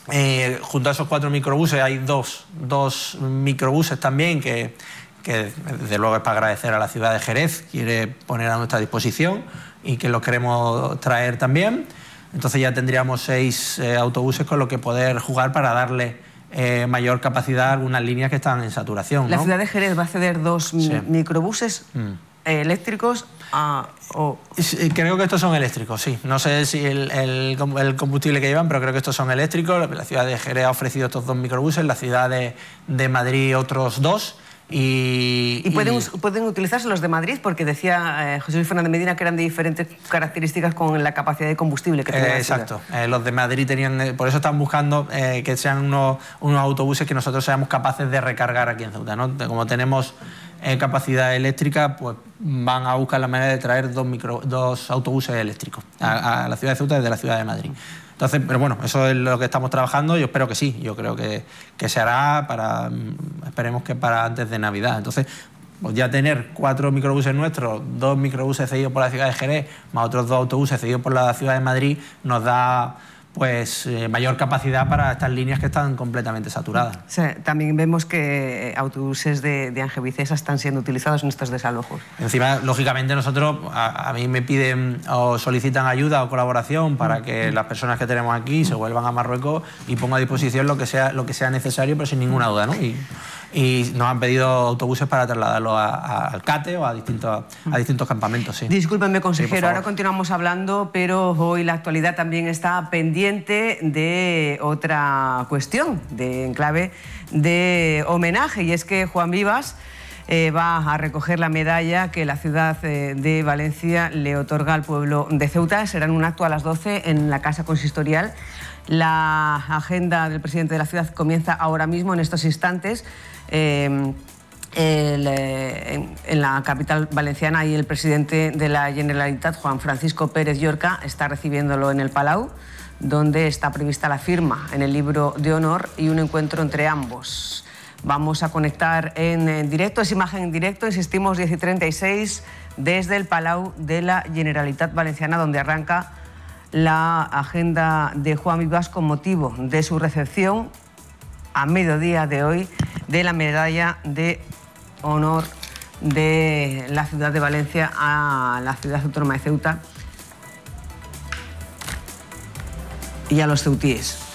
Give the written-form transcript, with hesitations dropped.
Junto a esos 4 microbuses hay dos microbuses también que desde luego es para agradecer a la ciudad de Jerez, quiere poner a nuestra disposición y que los queremos traer también. Entonces ya tendríamos 6 autobuses con los que poder jugar para darle mayor capacidad a algunas líneas que están en saturación, ¿no? La ciudad de Jerez va a ceder 2 microbuses eléctricos Creo que estos son eléctricos, sí. No sé si el combustible que llevan, pero creo que estos son eléctricos. La ciudad de Jerez ha ofrecido estos 2 microbuses, la ciudad de Madrid otros 2. ¿Y pueden utilizarse los de Madrid? Porque decía José Luis Fernández Medina que eran de diferentes características con la capacidad de combustible que tenía la ciudad. Exacto. Los de Madrid tenían... Por eso están buscando que sean unos autobuses que nosotros seamos capaces de recargar aquí en Ceuta, ¿no? Como tenemos capacidad eléctrica, pues van a buscar la manera de traer 2 autobuses eléctricos a la ciudad de Ceuta desde la ciudad de Madrid. Entonces, pero bueno, eso es lo que estamos trabajando. Yo espero que sí, yo creo que se hará esperemos que para antes de Navidad. Entonces, pues ya tener 4 microbuses nuestros, 2 microbuses cedidos por la ciudad de Jerez, más otros 2 autobuses cedidos por la ciudad de Madrid, nos da pues mayor capacidad para estas líneas que están completamente saturadas. O sea, también vemos que autobuses de Ángel Vicesa están siendo utilizados en estos desalojos. Encima, lógicamente, nosotros, a mí me piden o solicitan ayuda o colaboración para que las personas que tenemos aquí se vuelvan a Marruecos y ponga a disposición lo que sea necesario, pero sin ninguna duda, ¿no? Y nos han pedido autobuses para trasladarlo al CATE o a distintos campamentos, sí. Discúlpenme, consejero, sí, ahora continuamos hablando, pero hoy la actualidad también está pendiente de otra cuestión, en clave de homenaje, y es que Juan Vivas va a recoger la medalla que la ciudad de Valencia le otorga al pueblo de Ceuta. Será en un acto a las 12 en la Casa Consistorial. La agenda del presidente de la ciudad comienza ahora mismo, en estos instantes. En la capital valenciana, y el presidente de la Generalitat, Juan Francisco Pérez Llorca, está recibiéndolo en el Palau, donde está prevista la firma en el libro de honor y un encuentro entre ambos. Vamos a conectar en directo, es imagen en directo, insistimos, 10:36 desde el Palau de la Generalitat Valenciana, donde arranca la agenda de Juan Vivas con motivo de su recepción a mediodía de hoy de la medalla de honor de la ciudad de Valencia a la ciudad autónoma de Ceuta y a los ceutíes.